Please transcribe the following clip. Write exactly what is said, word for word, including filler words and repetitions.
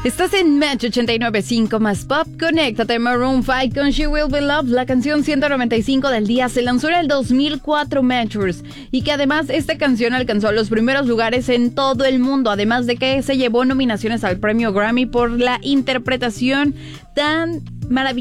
Estás en Match ochenta y nueve punto cinco más Pop. Conéctate, Maroon cinco con She Will Be Loved. La canción ciento noventa y cinco del día se lanzó en el dos mil cuatro Matchers. Y que además esta canción alcanzó los primeros lugares en todo el mundo. Además de que se llevó nominaciones al premio Grammy por la interpretación tan maravillosa